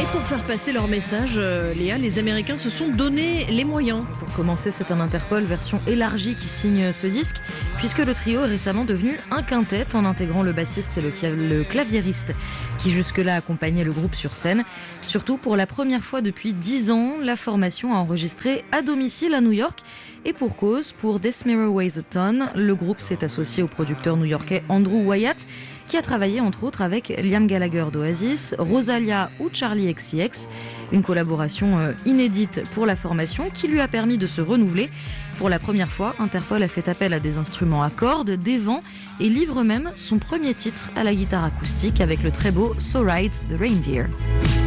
pour faire passer leur message, Léa, les Américains se sont donné les moyens. Pour commencer, c'est un Interpol version élargie qui signe ce disque, puisque le trio est récemment devenu un quintet en intégrant le bassiste et le claviériste qui jusque-là accompagnaient le groupe sur scène. Surtout, pour la première fois depuis 10 ans, la formation a enregistré à domicile à New York. Et pour cause, pour This Mirror Weighs a Ton, le groupe s'est associé au producteur new-yorkais Andrew Wyatt, qui a travaillé entre autres avec Liam Gallagher d'Oasis, Rosalia ou Charli XCX. Une collaboration inédite pour la formation qui lui a permis de se renouveler. Pour la première fois, Interpol a fait appel à des instruments à cordes, des vents et livre même son premier titre à la guitare acoustique avec le très beau So Ride the Reindeer.